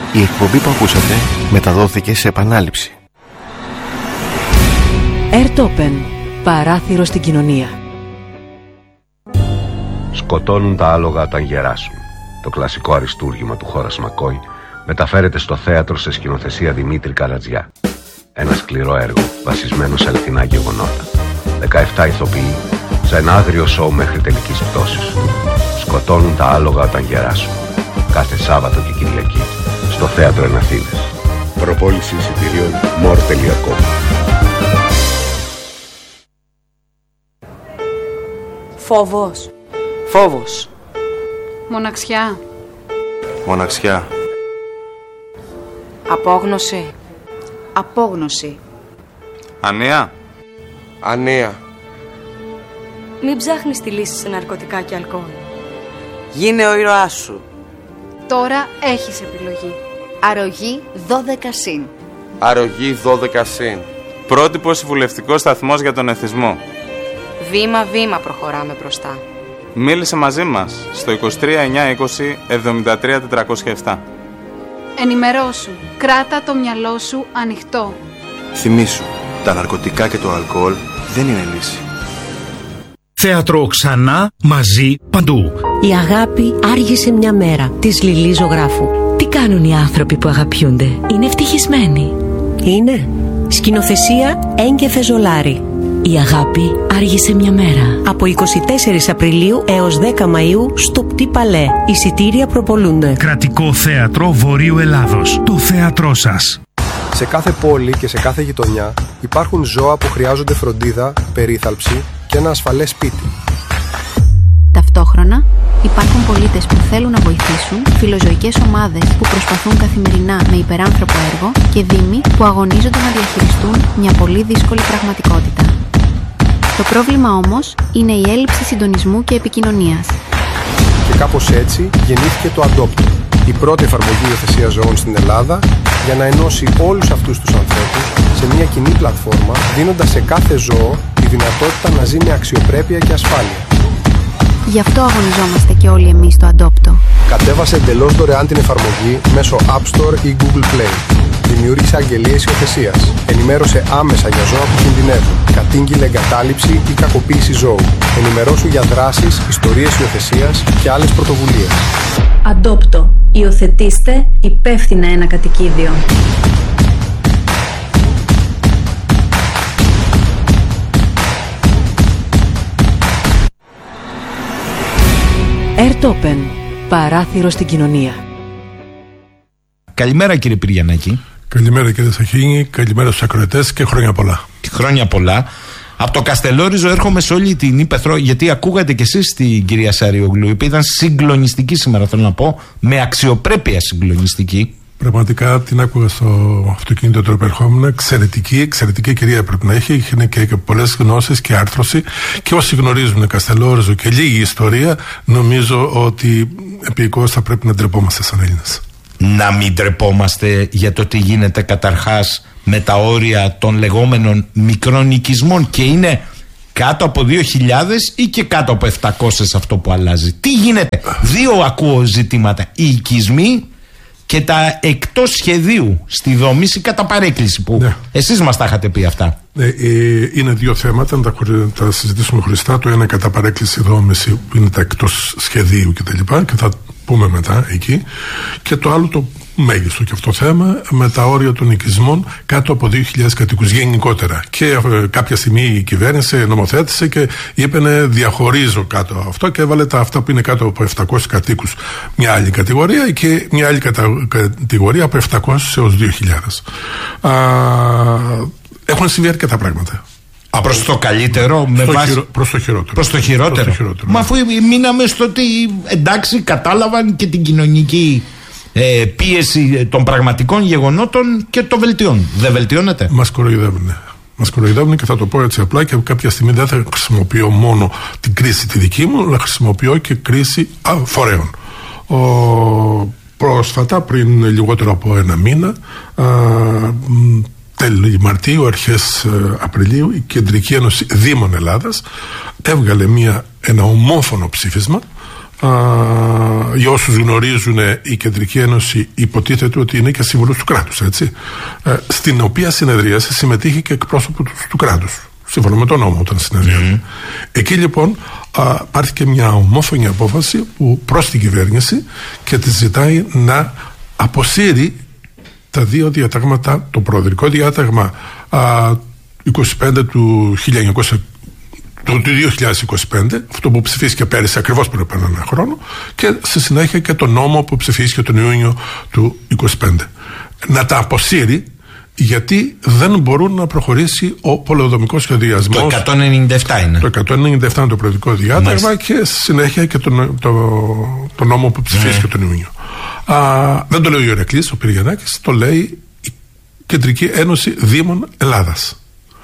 Η εκπομπή που ακούσατε μεταδόθηκε σε επανάληψη. Airtopen, παράθυρο στην κοινωνία. Σκοτώνουν τα άλογα όταν γεράσουν. Το κλασικό αριστούργημα του Χόρας Μακόι μεταφέρεται στο θέατρο σε σκηνοθεσία Δημήτρη Καρατζιά. Ένα σκληρό έργο βασισμένο σε αληθινά γεγονότα. 17 ηθοποιοί σε ένα άγριο σοου μέχρι τελικής πτώσης. Σκοτώνουν τα άλογα όταν γεράσουν. Κάθε Σάββατο και Κυριακή στο θέατρο εν Αθήνες. Προπόληση εισιτηρίων more.com. Φόβος. Φόβος. Μοναξιά. Μοναξιά. Απόγνωση. Απόγνωση. Ανία. Ανία. Μην ψάχνεις τη λύση σε ναρκωτικά και αλκοόλ. Γίνε ο ήρωάς σου. Τώρα έχεις επιλογή. Αρρωγή 12 συν. Αρρωγή 12 συν. Πρότυπος συμβουλευτικός σταθμός για τον εθισμό. Βήμα-βήμα προχωράμε μπροστά. Μίλησε μαζί μας στο 23 920 73 407. Ενημερώσου. Κράτα το μυαλό σου ανοιχτό. Θυμήσου, τα ναρκωτικά και το αλκοόλ δεν είναι λύση. Θέατρο ξανά, μαζί, παντού. Η αγάπη άργησε μια μέρα της Λιλή Ζωγράφου. Τι κάνουν οι άνθρωποι που αγαπιούνται? Είναι ευτυχισμένοι? Είναι. Σκηνοθεσία Έγκεφε Ζολάρη. Η αγάπη άργησε μια μέρα. Από 24 Απριλίου έως 10 Μαΐου στο Πτή Παλέ. Εισιτήρια προπολούνται. Κρατικό Θέατρο Βορείου Ελλάδος. Το θέατρό σας. Σε κάθε πόλη και σε κάθε γειτονιά υπάρχουν ζώα που χρειάζονται φροντίδα, περίθαλψη και ένα ασφαλές σπίτι. Ταυτόχρονα, υπάρχουν πολίτες που θέλουν να βοηθήσουν, φιλοζωικές ομάδες που προσπαθούν καθημερινά με υπεράνθρωπο έργο και δήμοι που αγωνίζονται να διαχειριστούν μια πολύ δύσκολη πραγματικότητα. Το πρόβλημα όμως είναι η έλλειψη συντονισμού και επικοινωνίας. Και κάπως έτσι γεννήθηκε το Adopt, η πρώτη εφαρμογή υιοθεσίας ζώων στην Ελλάδα, για να ενώσει όλους αυτούς τους ανθρώπους σε μια κοινή πλατφόρμα, δίνοντας σε κάθε ζώο τη δυνατότητα να ζει με αξιοπρέπεια και ασφάλεια. Γι' αυτό αγωνιζόμαστε και όλοι εμείς στο Adopto. Κατέβασε εντελώς δωρεάν την εφαρμογή μέσω App Store ή Google Play. Δημιούργησε αγγελίες υιοθεσίας. Ενημέρωσε άμεσα για ζώα που κινδυνεύουν. Κατήγγειλε εγκατάλειψη ή κακοποίηση ζώου. Ενημερώσου για δράσεις, ιστορίες υιοθεσίας και άλλες πρωτοβουλίες. Adopto. Υιοθετήστε υπεύθυνα ένα κατοικίδιο. Airtopen, παράθυρο στην κοινωνία. Καλημέρα κύριε Πυριανάκη. Καλημέρα κύριε Σαχίνη, καλημέρα στους ακροατές και χρόνια πολλά. Χρόνια πολλά. Από το Καστελόριζο έρχομαι σε όλη την Ήπεθρο, γιατί ακούγατε κι εσείς την κυρία Σαριογλου, η οποία ήταν συγκλονιστική σήμερα, θέλω να πω, με αξιοπρέπεια συγκλονιστική. Πραγματικά την άκουγα στο αυτοκίνητο του επερχόμενου. Εξαιρετική κυρία πρέπει να έχει. Έχει και πολλές γνώσεις και άρθρωση. Και όσοι γνωρίζουν Καστελόριζο και λίγη ιστορία, νομίζω ότι επικώς θα πρέπει να ντρεπόμαστε σαν Έλληνες. Να μην ντρεπόμαστε για το τι γίνεται καταρχάς με τα όρια των λεγόμενων μικρών οικισμών, και είναι κάτω από 2.000 ή και κάτω από 700 αυτό που αλλάζει. Τι γίνεται? Δύο ακούω ζητήματα. Οι οικισμοί και τα εκτός σχεδίου στη δόμηση κατά παρέκκληση που εσείς μας τα είχατε πει αυτά. Είναι δύο θέματα, να τα συζητήσουμε χωριστά. Το ένα κατά παρέκκληση δόμηση που είναι τα εκτός σχεδίου κτλ. Και θα πούμε μετά εκεί. Και το άλλο το μέγιστο και αυτό θέμα με τα όρια των οικισμών κάτω από 2.000 κατοίκους γενικότερα. Και κάποια στιγμή η κυβέρνηση νομοθέτησε και είπε διαχωρίζω κάτω αυτό και έβαλε τα αυτά που είναι κάτω από 700 κατοίκους μια άλλη κατηγορία και μια άλλη κατηγορία από 700 έως 2.000. Έχουν συμβεί αρκετά πράγματα. Προς το καλύτερο, προς το χειρότερο. Προς το χειρότερο. Μα αφού μείναμε στο ότι εντάξει, κατάλαβαν και την κοινωνική πίεση των πραγματικών γεγονότων και το βελτιώνουν. Δεν βελτιώνεται? Μας κοροϊδεύουν και θα το πω έτσι απλά, και κάποια στιγμή δεν θα χρησιμοποιώ μόνο την κρίση τη δική μου, αλλά χρησιμοποιώ και κρίση φορέων. Πρόσφατα, πριν λιγότερο από ένα μήνα, τέλη Μαρτίου, αρχές Απριλίου, η Κεντρική Ένωση Δήμων Ελλάδας έβγαλε ένα ομόφωνο ψήφισμα Για όσους γνωρίζουν, η Κεντρική Ένωση υποτίθεται ότι είναι και σύμβολος του κράτους, έτσι, στην οποία συνεδρίαση συμμετείχε και εκπρόσωπο του κράτους, σύμφωνα με τον νόμο όταν συνεδρίασε. Εκεί λοιπόν πάρθηκε μια ομόφωνη απόφαση προς την κυβέρνηση και τη ζητάει να αποσύρει τα δύο διατάγματα, το προεδρικό διάταγμα 25 του 2025, αυτό που ψηφίστηκε πέρυσι ακριβώς πριν από έναν χρόνο, και στη συνέχεια και το νόμο που ψηφίστηκε τον Ιούνιο του 2025. Να τα αποσύρει, γιατί δεν μπορούν να προχωρήσει ο πολεοδομικός σχεδιασμός. Το 197 είναι. Το 197 είναι το προεδρικό διάταγμα και στη συνέχεια και το νόμο που ψηφίστηκε τον Ιούνιο. Δεν το λέει ο Ηρακλής, ο Πυριανάκης, το λέει η Κεντρική Ένωση Δήμων Ελλάδας.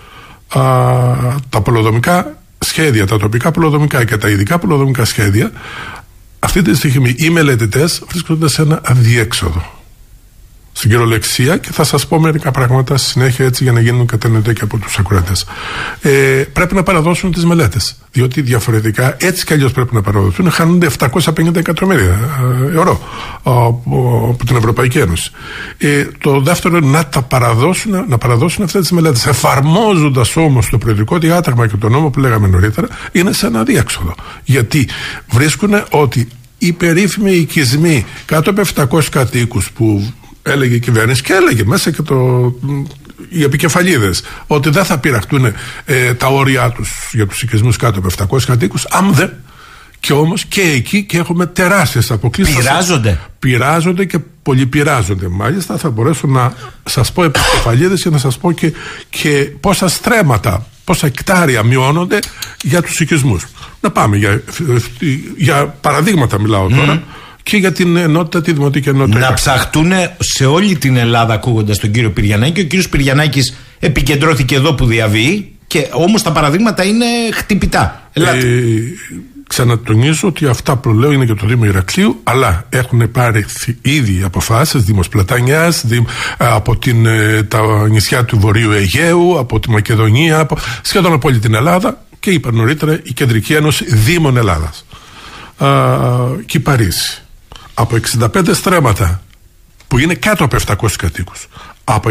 Τα πολεοδομικά σχέδια, τα τοπικά πολεοδομικά και τα ειδικά πολεοδομικά σχέδια, αυτή τη στιγμή οι μελετητές βρίσκονται σε ένα αδιέξοδο στην κυριολεξία, και θα σας πω μερικά πράγματα στη συνέχεια, έτσι, για να γίνουν κατανοητά και από τους ακροατές. Πρέπει να παραδώσουν τις μελέτες, διότι διαφορετικά, έτσι κι αλλιώς πρέπει να παραδοθούν, χάνονται 750 εκατομμύρια ευρώ από την Ευρωπαϊκή Ένωση. Το δεύτερο είναι να παραδώσουν αυτές τις μελέτες. Εφαρμόζοντας όμως το προεδρικό διάταγμα και το νόμο που λέγαμε νωρίτερα, είναι σε ένα αδιέξοδο. Γιατί βρίσκουν ότι οι περίφημοι οικισμοί κάτω από 700 κατοίκους που έλεγε η κυβέρνηση, και έλεγε μέσα και οι επικεφαλίδες, ότι δεν θα πειραχτούν τα όρια τους για τους οικισμούς κάτω από 700 κατοίκους, και όμως και εκεί και έχουμε τεράστιες αποκλήσεις. Πειράζονται και πολυπειράζονται. Μάλιστα θα μπορέσω να σας πω επικεφαλίδες και να σας πω και πόσα στρέμματα, πόσα εκτάρια μειώνονται για τους οικισμούς. Να πάμε για παραδείγματα, μιλάω τώρα, και για την ενότητα, τη δημοτική ενότητα. Να ψαχτούν σε όλη την Ελλάδα, ακούγοντας τον κύριο Πυριανάκη. Ο κύριος Πυριανάκης επικεντρώθηκε εδώ που διαβεί, και όμως τα παραδείγματα είναι χτυπητά. Ξανατονίζω ότι αυτά που λέω είναι για το Δήμο Ηρακλείου, αλλά έχουν πάρει ήδη αποφάσεις Δήμος Πλατανιάς, από τα νησιά του Βορείου Αιγαίου, από τη Μακεδονία, σχεδόν από όλη την Ελλάδα, και είπα νωρίτερα η Κεντρική Ένωση Δήμων Ελλάδας. Και η Παρίσι. Από 65 στρέμματα που είναι κάτω από 700 κατοίκους, από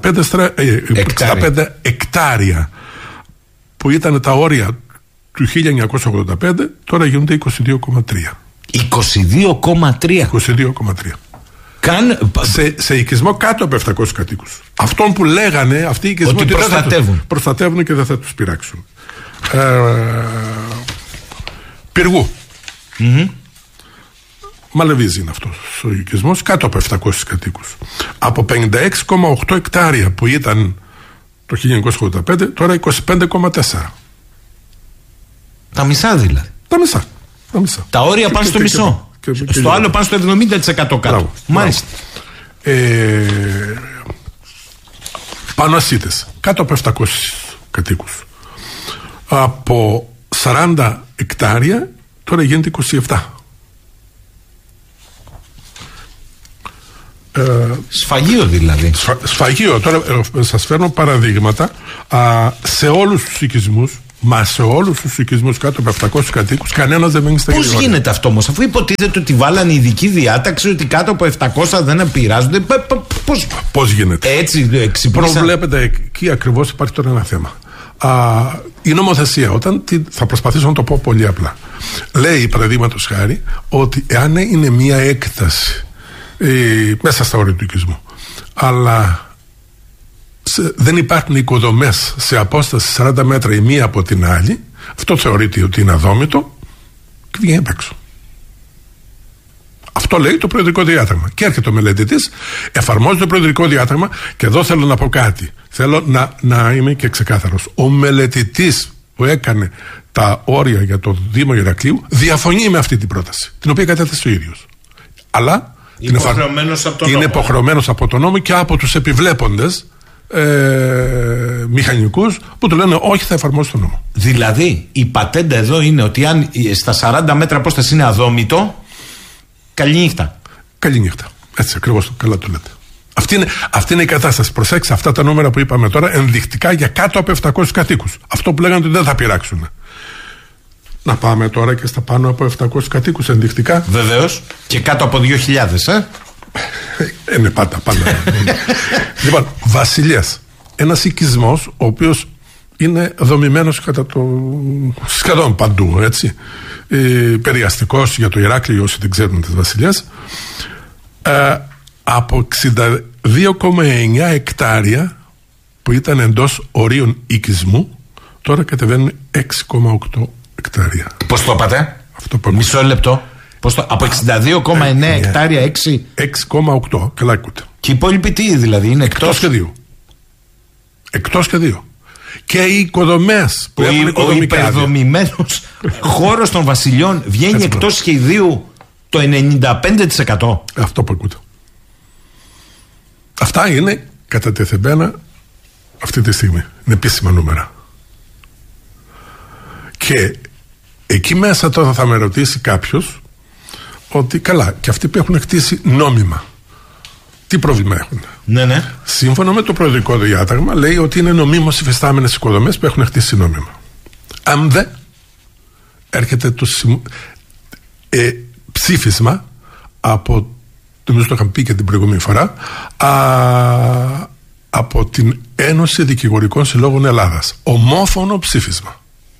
65 εκτάρια που ήταν τα όρια του 1985, τώρα γίνονται 22,3. 22,3. Σε οικισμό κάτω από 700 κατοίκους. Αυτόν που λέγανε αυτοί οι οικισμοί ότι προστατεύουν και δεν θα τους πειράξουν. Πυργού. Μαλεβίζη είναι αυτός ο οικισμός, κάτω από 700 κατοίκους. Από 56,8 εκτάρια που ήταν το 1985, τώρα 25,4. Τα μισά δηλαδή. Τα μισά. Τα όρια πάνε στο μισό. Στο άλλο πάνε στο 70% κάτω. Μάλιστα. Πάνω ασίτες, κάτω από 700 κατοίκους. Από 40 εκτάρια τώρα γίνεται 27. Σφαγείο δηλαδή. Σφαγείο. Τώρα σας φέρνω παραδείγματα σε όλους τους οικισμούς. Μα σε όλους τους οικισμούς κάτω από 700 κατοίκους κανένας δεν μένει στα ίδια. Πώς γίνεται αυτό όμως, αφού υποτίθεται ότι βάλανε ειδική διάταξη ότι κάτω από 700 δεν επηρεάζονται? Πώς γίνεται? Έτσι εξυπνήσαν. Προβλέπετε εκεί ακριβώς, υπάρχει τώρα ένα θέμα. Η νομοθεσία, θα προσπαθήσω να το πω πολύ απλά, λέει παραδείγματος χάρη ότι εάν είναι μία έκταση μέσα στα όρια του οικισμού, αλλά δεν υπάρχουν οικοδομές σε απόσταση 40 μέτρα η μία από την άλλη, αυτό θεωρείται ότι είναι αδόμητο και βγαίνει απ' έξω. Αυτό λέει το προεδρικό διάταγμα. Και έρχεται ο μελετητής, εφαρμόζει το προεδρικό διάταγμα, και εδώ θέλω να πω κάτι. Θέλω να είμαι και ξεκάθαρος. Ο μελετητής που έκανε τα όρια για το Δήμο Ηρακλείου διαφωνεί με αυτή την πρόταση, την οποία κατέθεσε ο ίδιος. Αλλά είναι υποχρεωμένος από τον νόμο και από τους επιβλέποντες μηχανικούς που του λένε όχι, θα εφαρμόσει τον νόμο. Δηλαδή η πατέντα εδώ είναι ότι αν στα 40 μέτρα απόσταση είναι αδόμητο, καληνύχτα. Καληνύχτα. Έτσι ακριβώς, καλά το λέτε. Αυτή είναι η κατάσταση. Προσέξτε αυτά τα νούμερα που είπαμε τώρα, ενδεικτικά για κάτω από 700 κατοίκους. Αυτό που λέγανε ότι δεν θα πειράξουν. Να πάμε τώρα και στα πάνω από 700 κατοίκους ενδεικτικά. Βεβαίως. Και κάτω από 2.000, Είναι πάντα. Λοιπόν, Βασιλιές. Ένας οικισμός ο οποίος είναι δομημένος κατά το σχεδόν παντού, έτσι. Περιαστικός για το Ηράκλειο, όσοι δεν ξέρουν τις Βασιλιές. Από 62,9 εκτάρια που ήταν εντός ορίων οικισμού, τώρα κατεβαίνουν 6,8 εκτάρια. Πώς το είπατε? Αυτό που μισό λεπτό. Από 62,9 εκτάρια 6,8. Καλά ακούτε. Και οι υπόλοιποι τι δηλαδή? Είναι εκτός σχεδίου. Εκτός σχεδίου. Και οι οικοδομές που έχουν οικοδομικά. Ο υπερδομημένος χώρος των βασιλιών βγαίνει έτσι εκτός σχεδίου το 95%. Αυτό που ακούτε. Αυτά είναι κατατεθεμένα αυτή τη στιγμή. Είναι επίσημα νούμερα. Και εκεί μέσα τώρα θα με ρωτήσει κάποιος ότι καλά, και αυτοί που έχουν χτίσει νόμιμα, τι πρόβλημα έχουν? Ναι. Σύμφωνα με το προεδρικό διάταγμα, λέει ότι είναι νομίμως υφιστάμενες οικοδομές που έχουν χτίσει νόμιμα. Αν δεν έρχεται το ψήφισμα από, νομίζω το είχαμε πει και την προηγούμενη φορά, από την Ένωση Δικηγορικών Συλλόγων Ελλάδας, ομόφωνο ψήφισμα,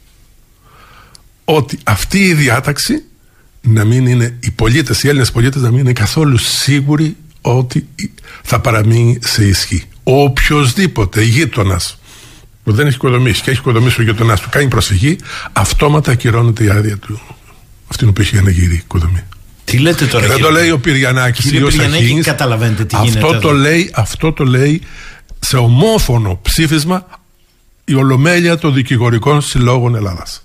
ότι αυτή η διάταξη να μην είναι, οι πολίτες, οι Έλληνες πολίτες να μην είναι καθόλου σίγουροι ότι θα παραμείνει σε ισχύ. Οποιοσδήποτε γείτονας που δεν έχει οικοδομήσει και έχει οικοδομήσει ο γείτονας του κάνει προσφυγή, αυτόματα ακυρώνεται η άδεια του, αυτήν που έχει αναγύρει η οικοδομή. Τι λέτε τώρα? Και δεν το λέει ο Πυριανάκης. Κύριε Πυριανάκη, καταλαβαίνετε τι γίνεται αυτό το λέει σε ομόφωνο ψήφισμα η Ολομέλεια των Δικηγορικών Συλλόγων Ελλάδας.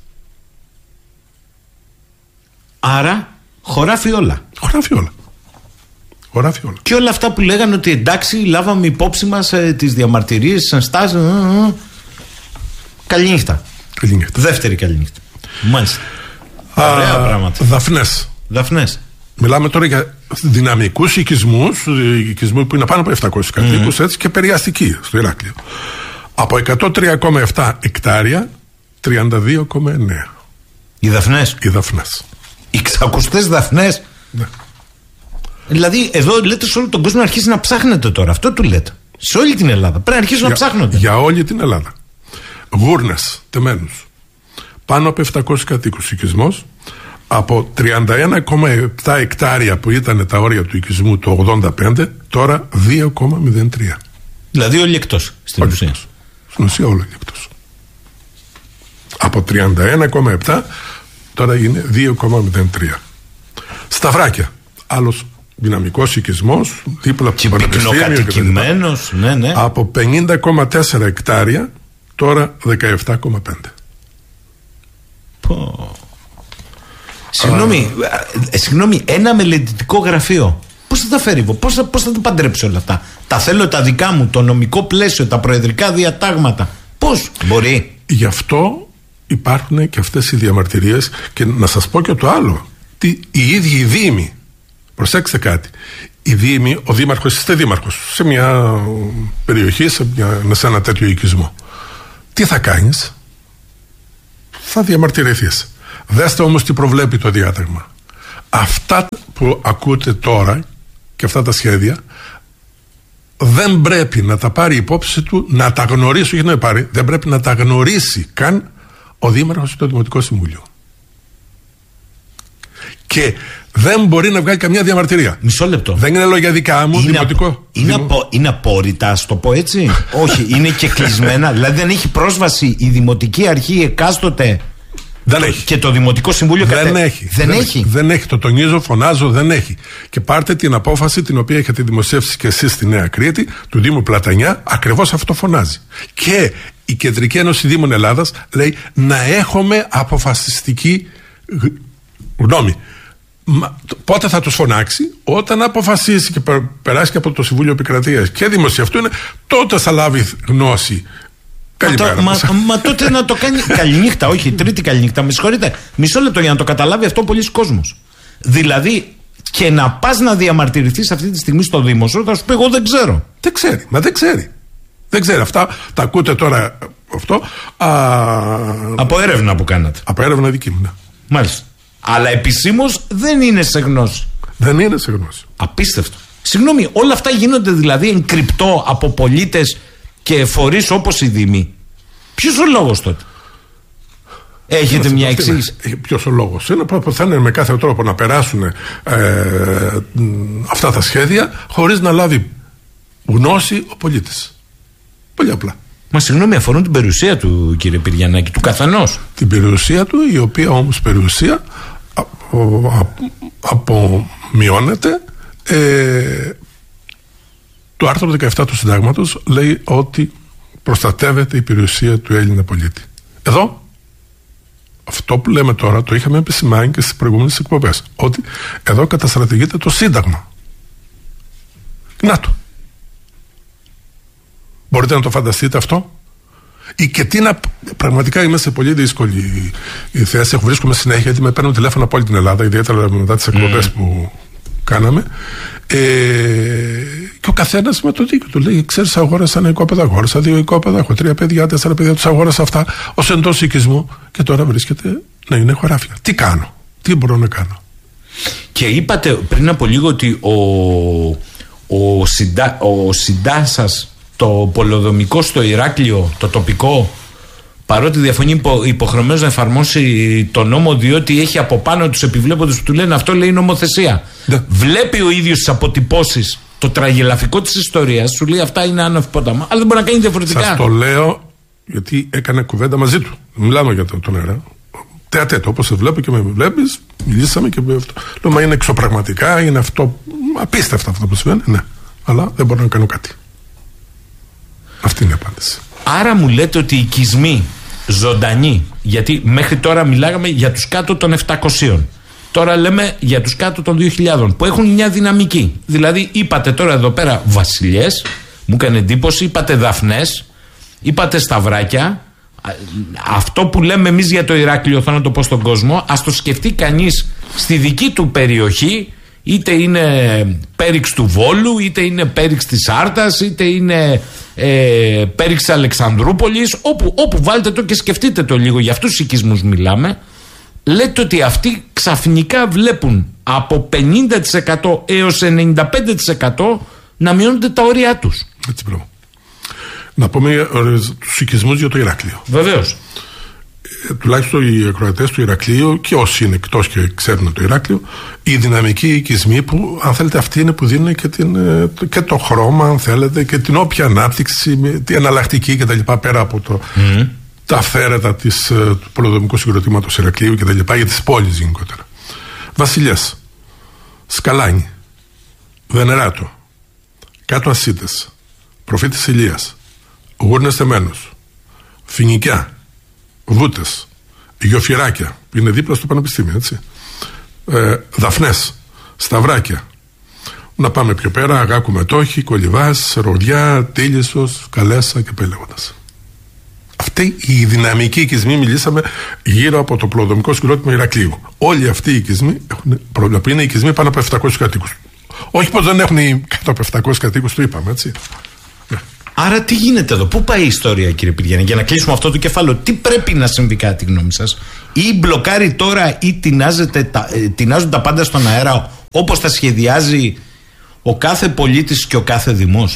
Άρα χωράφει όλα. Χωράφει όλα. Και όλα αυτά που λέγανε ότι εντάξει, λάβαμε υπόψη μας τις διαμαρτυρίες, τις ενστάσεις. Καληνύχτα. Δεύτερη καληνύχτα. Μάλιστα. Ωραία πράγματα. Δαφνές. Μιλάμε τώρα για δυναμικούς οικισμούς που είναι πάνω από 700 κατοίκους, έτσι, και περιαστικοί στο Ηράκλειο. Από 103,7 εκτάρια, 32,9. Οι δαφνές. Οι ξακουστές δαφνές. Ναι. Δηλαδή, εδώ λέτε σε όλο τον κόσμο να αρχίσει να ψάχνετε τώρα. Αυτό του λέτε. Σε όλη την Ελλάδα. Πρέπει να αρχίσουν να ψάχνονται. Για όλη την Ελλάδα. Γούρνες, τεμένους. Πάνω από 700 κατοίκους οικισμός. Από 31,7 εκτάρια που ήταν τα όρια του οικισμού το 85, τώρα 2,03. Δηλαδή όλοι εκτός στην ουσία. Στην ουσία όλοι εκτός. Από 31,7 τώρα είναι 2,03. Σταυράκια. Άλλος δυναμικός οικισμός, δίπλα από το Πανεπιστήμιο και ναι. Από 50,4 εκτάρια τώρα 17,5. Συγγνώμη, ένα μελετητικό γραφείο πώς θα τα φέρει, πώς θα τα παντρέψει όλα αυτά? Τα θέλω τα δικά μου, το νομικό πλαίσιο, τα προεδρικά διατάγματα. Πώς μπορεί? Γι' αυτό υπάρχουν και αυτές οι διαμαρτυρίες. Και να σας πω και το άλλο, οι ίδιοι οι δήμοι, προσέξτε κάτι, οι δήμοι, ο δήμαρχος, είστε δήμαρχος σε μια περιοχή, σε ένα τέτοιο οικισμό, τι θα κάνεις? Θα διαμαρτυρηθείς. Δέστε όμως τι προβλέπει το διάταγμα. Αυτά που ακούτε τώρα και αυτά τα σχέδια δεν πρέπει να τα πάρει υπόψη του, να τα γνωρίσει, όχι να πάρει, δεν πρέπει να τα γνωρίσει καν ο δήμαρχος ή το Δημοτικό Συμβούλιο. Και δεν μπορεί να βγάλει καμιά διαμαρτυρία. Μισό λεπτό. Δεν είναι λόγια δικά μου, δημοτικό. Είναι απόρριτα, ας το πω έτσι? Όχι, είναι και κλεισμένα. Δηλαδή δεν έχει πρόσβαση η Δημοτική Αρχή εκάστοτε? Δεν έχει. Και το Δημοτικό Συμβούλιο δεν έχει. Το τονίζω, φωνάζω, δεν έχει. Και πάρτε την απόφαση την οποία έχετε δημοσιεύσει και εσείς στη Νέα Κρήτη, του Δήμου Πλατανιά, ακριβώς αυτό φωνάζει. Και η Κεντρική Ένωση Δήμων Ελλάδας λέει να έχουμε αποφασιστική γνώμη. Πότε θα τους φωνάξει? Όταν αποφασίσει και περάσει και από το Συμβούλιο Επικρατείας και δημοσιευτούν, τότε θα λάβει γνώση. Μα τότε να το κάνει. Καληνύχτα, όχι, τρίτη καληνύχτα. Με συγχωρείτε. Μισό λεπτό για να το καταλάβει αυτό πολλοί κόσμος. Δηλαδή, και να πας να διαμαρτυρηθείς αυτή τη στιγμή στο Δήμο σου, θα σου πει: εγώ δεν ξέρω. Δεν ξέρει. Μα δεν ξέρει. Δεν ξέρει. Αυτά τα ακούτε τώρα αυτό. Από έρευνα που κάνατε. Από έρευνα δική μου, ναι. Μάλιστα. Αλλά επισήμως δεν είναι σε γνώση. Δεν είναι σε γνώση. Απίστευτο. Συγγνώμη, όλα αυτά γίνονται δηλαδή εν κρυπτό από πολίτες και φορείς όπως οι Δήμοι. Ποιος ο λόγος τότε? Έχετε μια εξήγηση? Ποιος ο λόγος? Θα είναι με κάθε τρόπο να περάσουν αυτά τα σχέδια χωρίς να λάβει γνώση ο πολίτης. Πολύ απλά. Μα συγγνώμη, αφορούν την περιουσία του, κύριε Πυριανάκη, του καθενός. Την περιουσία του, η οποία όμως περιουσία απομειώνεται. Το άρθρο 17 του Συντάγματος λέει ότι προστατεύεται η περιουσία του Έλληνα πολίτη. Εδώ, αυτό που λέμε τώρα, το είχαμε επισημάνει και στις προηγούμενες εκπομπές, ότι εδώ καταστρατηγείται το Σύνταγμα. Να το. Μπορείτε να το φανταστείτε αυτό? Ή και τι να. Πραγματικά είμαι σε πολύ δύσκολη θέση. Βρίσκομαι συνέχεια, γιατί με παίρνουν τηλέφωνο από όλη την Ελλάδα, ιδιαίτερα μετά τις εκπομπές που κάναμε. Και ο καθένας με το δίκιο του λέει: ξέρεις, αγόρασα ένα οικόπεδο, αγόρασα 2 οικόπεδα, έχω 3 παιδιά, 4 παιδιά, τους αγόρασα αυτά ως εντός οικισμού και τώρα βρίσκεται να είναι χωράφια. Τι κάνω, τι μπορώ να κάνω? Και είπατε πριν από λίγο ότι ο συντάσσας, το πολεοδομικό στο Ηράκλειο, το τοπικό, παρότι διαφωνεί, υποχρεωμένος να εφαρμόσει τον νόμο, διότι έχει από πάνω τους επιβλέποντες που του λένε αυτό λέει νομοθεσία. Ναι. Βλέπει ο ίδιος τις αποτυπώσεις, το τραγελαφικό της ιστορίας, σου λέει αυτά είναι άνευ ποταμά, αλλά δεν μπορεί να κάνει διαφορετικά. Σας το λέω γιατί έκανε κουβέντα μαζί του. Μιλάμε για τον αέρα. Τεατέτο, όπως σε βλέπω και με βλέπεις, μιλήσαμε και αυτό. Λέω, μα είναι εξωπραγματικά, είναι αυτό, απίστευτο αυτό που συμβαίνει. Ναι, αλλά δεν μπορώ να κάνω κάτι. Αυτή είναι η απάντηση. Άρα μου λέτε ότι οι οικισμοί ζωντανοί, γιατί μέχρι τώρα μιλάγαμε για τους κάτω των 700, τώρα λέμε για τους κάτω των 2.000 που έχουν μια δυναμική. Δηλαδή είπατε τώρα εδώ πέρα βασιλιές, μου έκανε εντύπωση, είπατε δαφνές, είπατε σταυράκια. Αυτό που λέμε εμείς για το Ηράκλειο, θέλω να το πω στον κόσμο, ας το σκεφτεί κανείς στη δική του περιοχή, είτε είναι πέριξ του Βόλου, είτε είναι πέριξ της Άρτας, είτε είναι πέριξ της Αλεξανδρούπολης, όπου βάλτε το και σκεφτείτε το λίγο, για αυτούς τους οικισμούς μιλάμε. Λέτε ότι αυτοί ξαφνικά βλέπουν από 50% έως 95% να μειώνονται τα όρια τους. Έτσι πράγμα. Να πούμε τους οικισμούς για το Ηράκλειο. Βεβαίως. Τουλάχιστον οι ακροατές του Ηρακλείου και όσοι είναι εκτός και ξέρουν το Ηράκλειο, οι δυναμικοί οικισμοί που, αν θέλετε, αυτοί είναι που δίνουν και το χρώμα, αν θέλετε, και την όποια ανάπτυξη, την εναλλακτική κτλ. Πέρα από τα αυθαίρετα του πολεοδομικού συγκροτήματος Ηρακλείου κτλ. Για τις πόλεις γενικότερα. Βασιλιές, Σκαλάνη, Βενεράτο, Κάτω Ασίτες, Προφήτης Ηλίας, Γούρνες Θεμένους, Φοινικιά, Βούτες, Γεωφυράκια, που είναι δίπλα στο Πανεπιστήμιο, έτσι. Δαφνές, Σταυράκια. Να πάμε πιο πέρα, Αγάκου Μετόχη, Κολυβάς, Ροδιά, Τίλισσος, Καλέσα και πάει λέγοντας. Αυτοί οι δυναμικοί οικισμοί, μιλήσαμε γύρω από το πολεοδομικό συγκρότημα Ηρακλείου. Όλοι αυτοί οι οικισμοί έχουν πρόβλημα, που είναι οικισμοί πάνω από 700 κατοίκους. Όχι πως δεν έχουν κάτω από 700 κατοίκους, το είπαμε, έτσι. Άρα τι γίνεται εδώ, πού πάει η ιστορία, κύριε Πυριανή, για να κλείσουμε αυτό το κεφάλαιο? Τι πρέπει να συμβεί, κατά τη γνώμη σας? Ή μπλοκάρει τώρα ή τεινάζουν τα πάντα στον αέρα όπως τα σχεδιάζει ο κάθε πολίτης και ο κάθε δημός?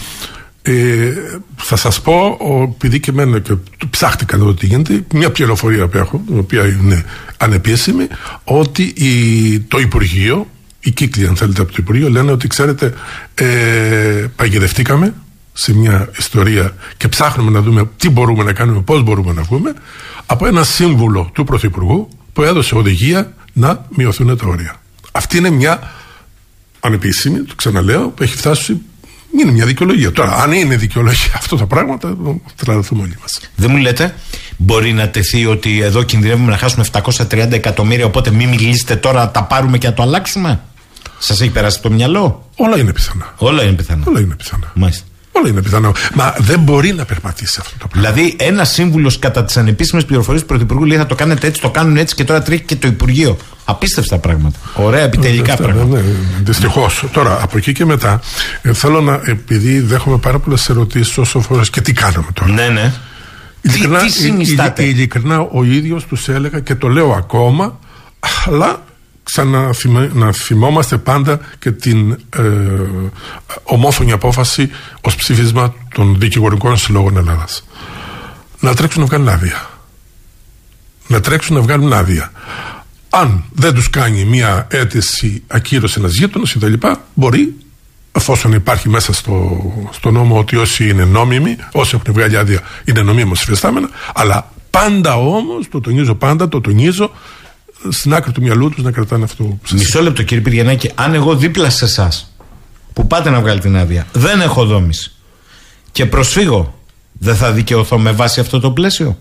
Θα σας πω, επειδή και εμένα και ψάχτηκα εδώ τι γίνεται, μια πληροφορία που έχω, η οποία είναι ανεπίσημη, ότι το Υπουργείο, οι κύκλοι αν θέλετε από το Υπουργείο, λένε ότι ξέρετε, παγιδευτήκαμε σε μια ιστορία και ψάχνουμε να δούμε τι μπορούμε να κάνουμε, πώς μπορούμε να βγούμε, από ένα σύμβουλο του Πρωθυπουργού που έδωσε οδηγία να μειωθούν τα όρια. Αυτή είναι μια ανεπίσημη, το ξαναλέω, που έχει φτάσει. Είναι μια δικαιολογία. Τώρα, αν είναι δικαιολογία αυτά τα πράγματα, θα τρελαθούμε όλοι μας. Δεν μου λέτε, μπορεί να τεθεί ότι εδώ κινδυνεύουμε να χάσουμε 730 εκατομμύρια, οπότε μην μιλήσετε τώρα, να τα πάρουμε και να το αλλάξουμε? Σας έχει περάσει το μυαλό? Όλα είναι πιθανά. Όλα είναι πιθανά. Όλα είναι πιθανά. Μάλιστα. Όλα είναι πιθανό. Μα δεν μπορεί να περπατήσει αυτό το πράγμα. Δηλαδή, ένα σύμβουλος κατά τις ανεπίσημες πληροφορίες του Πρωθυπουργού λέει θα το κάνετε έτσι, το κάνουν έτσι και τώρα τρέχει και το Υπουργείο. Απίστευτα πράγματα. Ωραία, επιτελικά πράγματα. Ναι, δυστυχώς. Τώρα, από εκεί και μετά, θέλω να. Επειδή δέχομαι πάρα πολλές ερωτήσεις όσο φορές και τι κάναμε τώρα. Ναι. Ειλικρινά ο ίδιος τους έλεγα και το λέω ακόμα Αλλά να θυμόμαστε πάντα και την ομόφωνη απόφαση ως ψήφισμα των δικηγορικών συλλόγων Ελλάδας. Να τρέξουν να βγάλουν άδεια. Να τρέξουν να βγάλουν άδεια. Αν δεν τους κάνει μια αίτηση ακύρωση ένας γείτονας ή τα λοιπά, μπορεί, εφόσον υπάρχει μέσα στο νόμο ότι όσοι είναι νόμιμοι, όσοι έχουν βγάλει άδεια είναι νομίμως υφιστάμενα, αλλά πάντα όμως, το τονίζω, στην άκρη του μυαλού τους να κρατάνε αυτό. Μισό λεπτό, κύριε Πυριανάκη, αν εγώ δίπλα σε εσάς που πάτε να βγάλει την άδεια δεν έχω δόμηση και προσφύγω, δεν θα δικαιωθώ με βάση αυτό το πλαίσιο?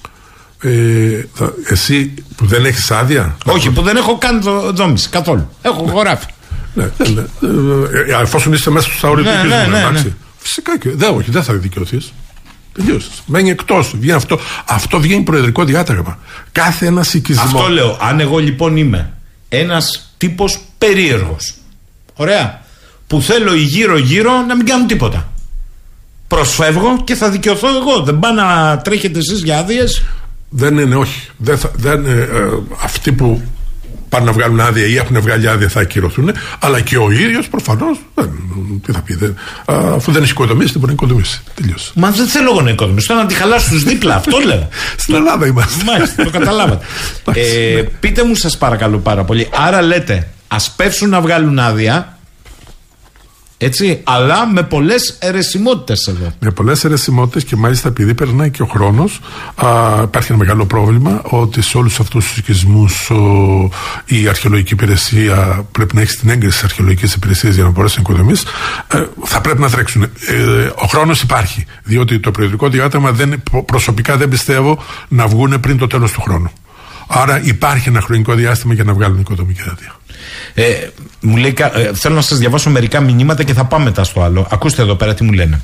Εσύ που δεν έχεις άδεια? Όχι, που δεν έχω καν δόμηση καθόλου. Έχω χωράφι. Ναι. Εφόσον είστε μέσα στα όρια του οικισμού, εντάξει. Φυσικά και δεν θα δικαιωθείς. Τελείωσες. Μένει εκτός. Αυτό βγαίνει προεδρικό διάταγμα. Κάθε ένας οικισμό. Αυτό λέω. Αν εγώ λοιπόν είμαι ένας τύπος περίεργος, ωραία, που θέλω γύρω-γύρω να μην κάνουν τίποτα, προσφεύγω και θα δικαιωθώ εγώ. Δεν πάνε να τρέχετε εσείς για άδειες. Δεν είναι, όχι. Αυτοί που πάνε να βγάλουν άδεια ή έχουν βγάλει άδεια θα ακυρωθούν, αλλά και ο ίδιος προφανώς. Τι θα πει, αφού δεν έχει οικοδομήσει, δεν μπορεί να οικοδομήσει. Τελείωσε. Μα δεν θέλω εγώ να οικοδομήσω. Θέλω να τη χαλάσω τους δίπλα. Αυτό λέω. Στην Ελλάδα είμαστε. Μάλιστα, το καταλάβατε. Πείτε μου, σας παρακαλώ πάρα πολύ. Άρα λέτε, ας πέφσουν να βγάλουν άδεια. Έτσι, αλλά με πολλές αιρεσιμότητες εδώ. Με πολλές αιρεσιμότητες και μάλιστα επειδή περνάει και ο χρόνος, υπάρχει ένα μεγάλο πρόβλημα ότι σε όλους αυτούς τους οικισμούς η αρχαιολογική υπηρεσία πρέπει να έχει την έγκριση της αρχαιολογικής υπηρεσίας για να μπορέσει να οικοδομήσει. Θα πρέπει να τρέξουν. Ο χρόνος υπάρχει, διότι το προεδρικό διάταγμα προσωπικά δεν πιστεύω να βγουν πριν το τέλος του χρόνου. Άρα υπάρχει ένα χρονικό διάστημα για να βγάλουν οικοδομική άδεια. Μου λέει, θέλω να σας διαβάσω μερικά μηνύματα και θα πάμε μετά στο άλλο. Ακούστε εδώ πέρα τι μου λένε.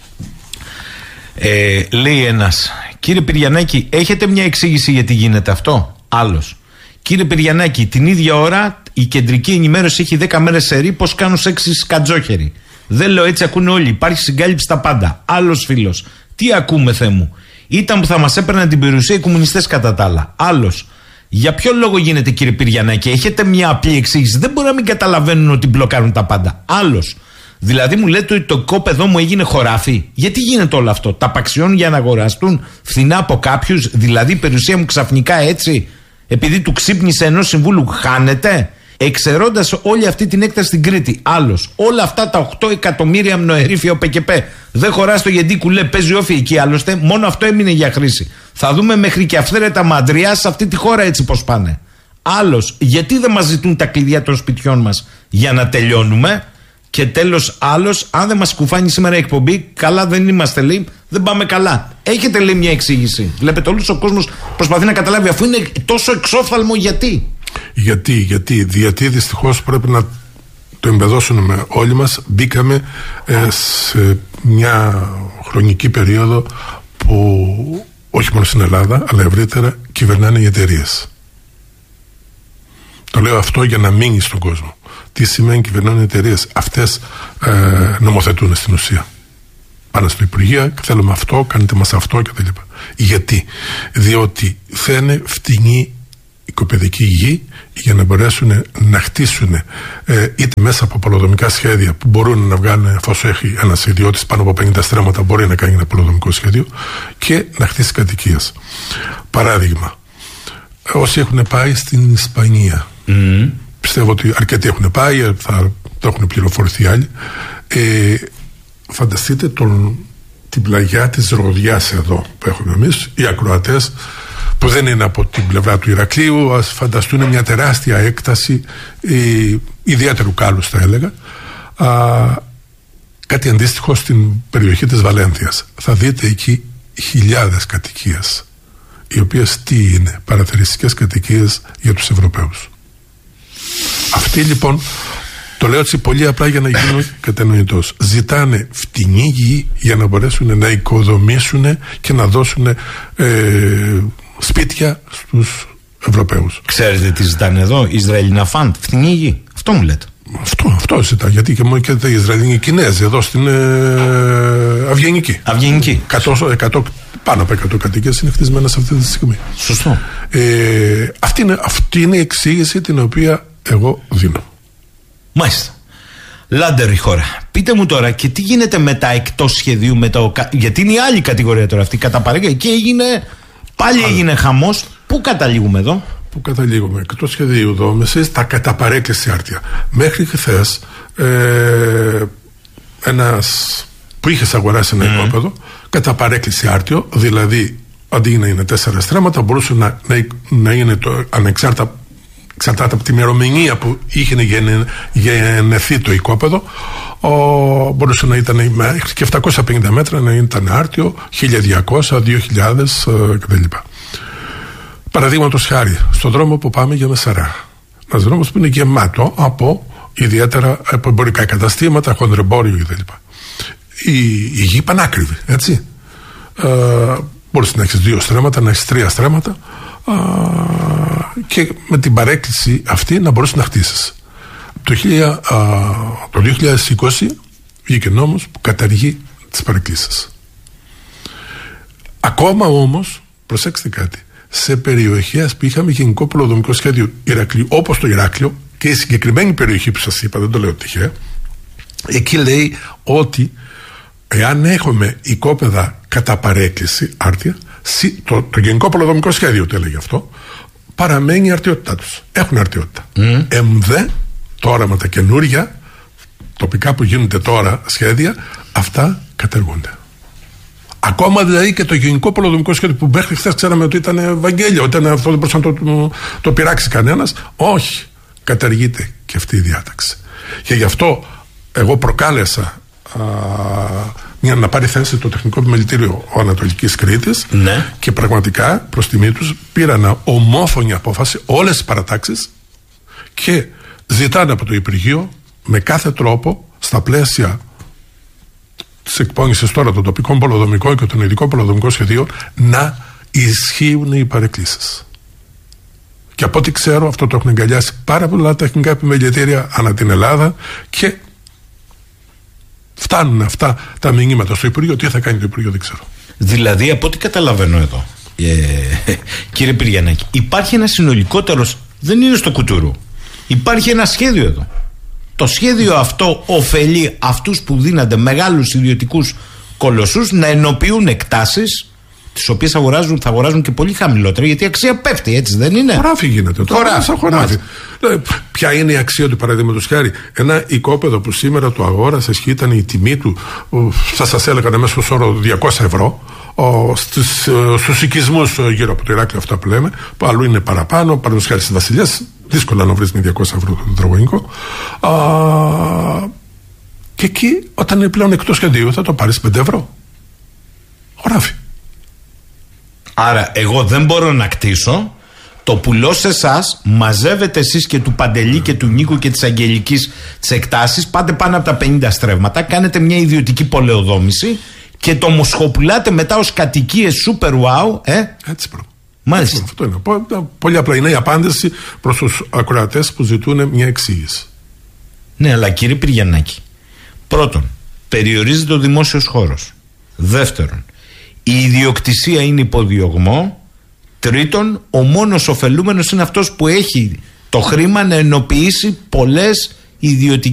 Λέει ένας, κύριε Πυριανάκη, έχετε μια εξήγηση γιατί γίνεται αυτό? Άλλος, κύριε Πυριανάκη, την ίδια ώρα η κεντρική ενημέρωση έχει 10 μέρες σερί πως κάνουν σεξ σκατζόχεροι. Δεν λέω έτσι, ακούνε όλοι, υπάρχει συγκάλυψη στα πάντα. Άλλος φίλος, τι ακούμε Θεέ μου? Ήταν που θα μας έπαιρναν την περιουσία οι κομμουνιστές κατά τα άλλα. Άλλος, για ποιο λόγο γίνεται κύριε Πυριανάκη? Έχετε μια απλή εξήγηση? Δεν μπορεί να μην καταλαβαίνουν ότι μπλοκάρουν τα πάντα. Άλλος, δηλαδή μου λέτε ότι το κόπεδό μου έγινε χωράφι. Γιατί γίνεται όλο αυτό? Τα απαξιώνουν για να αγοραστούν φθηνά από κάποιους? Δηλαδή η περιουσία μου ξαφνικά έτσι, επειδή του ξύπνησε ενός συμβούλου, χάνεται? Εξαιρώντας όλη αυτή την έκταση στην Κρήτη. Άλλος, όλα αυτά τα 8 εκατομμύρια μνοερήφια ο ΠΚΠ δεν χωρά στο Γεντίκουλε, παίζει όφη εκεί. Άλλωστε, μόνο αυτό έμεινε για χρήση. Θα δούμε μέχρι και αυθαίρετα μαντριά σε αυτή τη χώρα έτσι πως πάνε. Άλλος, γιατί δεν μας ζητούν τα κλειδιά των σπιτιών μας για να τελειώνουμε? Και τέλος, άλλος, αν δεν μας κουφάνει σήμερα η εκπομπή, καλά δεν είμαστε, λέει, δεν πάμε καλά. Έχετε, λέει, μια εξήγηση? Βλέπετε, όλος ο κόσμος προσπαθεί να καταλάβει, αφού είναι τόσο εξόφθαλμο, γιατί. Γιατί δυστυχώς πρέπει να το εμπεδώσουμε όλοι μας. Μπήκαμε σε μια χρονική περίοδο που όχι μόνο στην Ελλάδα αλλά ευρύτερα κυβερνάνε οι εταιρείες. Το λέω αυτό για να μείνει στον κόσμο. Τι σημαίνει κυβερνάνε οι εταιρείες? Αυτές νομοθετούν στην ουσία. Πάνε στο Υπουργείο, θέλουμε αυτό, κάνετε μας αυτό κτλ. Γιατί? Διότι θέλουν φτηνή οικοπαιδική γη για να μπορέσουν να χτίσουν είτε μέσα από πολεοδομικά σχέδια που μπορούν να βγάλουν, εφόσον έχει ένας ιδιώτης πάνω από 50 στρέμματα, μπορεί να κάνει ένα πολεοδομικό σχέδιο και να χτίσει κατοικίες. Παράδειγμα, όσοι έχουν πάει στην Ισπανία, πιστεύω ότι αρκετοί έχουν πάει, θα το έχουν πληροφορηθεί άλλοι, φανταστείτε την πλαγιά της Ροδιάς εδώ που έχουμε εμείς, οι ακροατές που δεν είναι από την πλευρά του Ηρακλείου, ας φανταστούν μια τεράστια έκταση ιδιαίτερου κάλους θα έλεγα, κάτι αντίστοιχο στην περιοχή της Βαλένθιας. Θα δείτε εκεί χιλιάδες κατοικίες, οι οποίες τι είναι? Παραθεριστικές κατοικίες για τους Ευρωπαίους. Αυτοί λοιπόν, το λέω έτσι πολύ απλά για να γίνω κατανοητός, ζητάνε φτηνή γη για να μπορέσουν να οικοδομήσουν και να δώσουν σπίτια στους Ευρωπαίους. Ξέρετε τι ζητάνε εδώ? Ισραηλινά φαντ, φτηνή γη. Αυτό μου λέτε. Αυτό ζητά. Γιατί και οι Ισραηλοί οι Κινέζοι εδώ στην Αυγενική. Πάνω από 100 κατοικίες είναι χτισμένες αυτή τη στιγμή. Σωστό. Αυτή είναι η εξήγηση την οποία εγώ δίνω. Μάλιστα. Λάντερ η χώρα. Πείτε μου τώρα, και τι γίνεται με τα εκτός σχεδίου, γιατί είναι η άλλη κατηγορία τώρα αυτή, κατά παρέκκληση. Και έγινε χαμός. Πού καταλήγουμε εδώ? Πού καταλήγουμε? Εκτός σχεδίου δόμησης, τα κατά παρέκκληση άρτια. Μέχρι χθες ένας που είχε αγοράσει ένα οικόπεδο κατά παρέκκληση άρτιο, δηλαδή αντί να είναι 4 στρέμματα, μπορούσε να είναι ανεξάρτητα από τη ημερομηνία που είχε γεννηθεί το οικόπεδο, μπορούσε να ήταν μέχρι και 750 μέτρα να ήταν άρτιο, 1200, 2000 κτλ. Παραδείγματος χάρη, στον δρόμο που πάμε για Μεσαρά, ένας δρόμος που είναι γεμάτο από ιδιαίτερα από εμπορικά καταστήματα, χονδρεμπόριο κτλ. Η γη πανάκριβη, έτσι. Μπορείς να έχεις 2 στρέμματα, να έχεις 3 στρέμματα, και με την παρέκκληση αυτή να μπορείς να χτίσεις. Το 2020 βγήκε νόμος που καταργεί τις παρεκκλήσεις. Ακόμα όμως, προσέξτε κάτι, σε περιοχές που είχαμε γενικό πολεοδομικό σχέδιο Ηρακλείου, όπως το Ηράκλειο, και η συγκεκριμένη περιοχή που σας είπα, δεν το λέω τυχαία, εκεί λέει ότι εάν έχουμε οικόπεδα κατά παρέκκληση άρτια, το γενικό πολεοδομικό σχέδιο το έλεγε αυτό, παραμένει η αρτιότητά τους. Έχουν αρτιότητα. Εμδε, τώρα με τα καινούργια τοπικά που γίνονται τώρα σχέδια, αυτά καταργούνται. Ακόμα δηλαδή και το γενικό πολεοδομικό σχέδιο που μέχρι χθες ξέραμε ότι ήταν Ευαγγέλιο, ότι αυτό δεν μπορούσε να το πειράξει κανένας. Όχι. Καταργείται και αυτή η διάταξη. Και γι' αυτό εγώ προκάλεσα να πάρει θέση το Τεχνικό Επιμελητήριο Ανατολικής Κρήτης, ναι. Και πραγματικά προς τιμή τους πήραν ομόφωνη απόφαση όλες τις παρατάξεις και ζητάνε από το Υπουργείο με κάθε τρόπο στα πλαίσια της εκπόνησης τώρα των τοπικών πολεοδομικών και των ειδικών πολεοδομικών σχεδίων να ισχύουν οι παρεκκλήσεις. Και από ό,τι ξέρω αυτό το έχουν εγκαλιάσει πάρα πολλά τεχνικά επιμελητήρια ανά την Ελλάδα και φτάνουν αυτά τα μηνύματα στο Υπουργείο. Τι θα κάνει το Υπουργείο δεν ξέρω. Δηλαδή από ό,τι καταλαβαίνω εδώ, κύριε Πυριαννάκη, υπάρχει ένα συνολικότερος, δεν είναι στο κουτουρού, υπάρχει ένα σχέδιο εδώ. Το σχέδιο αυτό ωφελεί αυτούς που δίνονται μεγάλους ιδιωτικούς κολοσσούς να ενοποιούν εκτάσεις, τις οποίες θα αγοράζουν και πολύ χαμηλότερα, γιατί η αξία πέφτει, έτσι δεν είναι? Χωράφι γίνεται. Χωράφι. Ποια είναι η αξία του, παραδείγματος χάρη? Ένα οικόπεδο που σήμερα το αγόρασες και ήταν η τιμή του, θα σας έλεγα μέσω όρο 200 ευρώ, στους οικισμούς γύρω από το Ηράκλειο, αυτά που λέμε, που αλλού είναι παραπάνω, παραδείγματος χάρη στις Βασιλιάς, δύσκολα να βρεις με 200 ευρώ το τετραγωνικό. Και εκεί, όταν είναι πλέον εκτός σχεδίου, θα το πάρεις 5 ευρώ. Χωράφι. Άρα εγώ δεν μπορώ να κτίσω, το πουλώ σε εσάς, μαζεύετε εσείς και του Παντελή και του Νίκου και της Αγγελικής τις εκτάσεις, πάτε πάνω από τα 50 στρέμματα, κάνετε μια ιδιωτική πολεοδόμηση και το μοσχοπουλάτε μετά ως κατοικίες super wow. Έτσι προ. Μάλιστα. Αυτό είναι. Πολύ απλά είναι η απάντηση προς τους ακροατές που ζητούν μια εξήγηση. Ναι, αλλά κύριε Πυριαννάκη, πρώτον, περιορίζεται ο δημόσιος χώρος. Δεύτερον, η ιδιοκτησία είναι υποδιωγμό. Τρίτον, ο μόνος ωφελούμενος είναι αυτός που έχει το χρήμα να ενοποιήσει πολλές ιδιωτικές